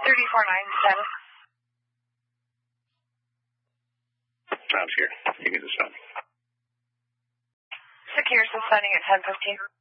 349 status. Sounds here. You can just stop. Secure, so signing at 10:15.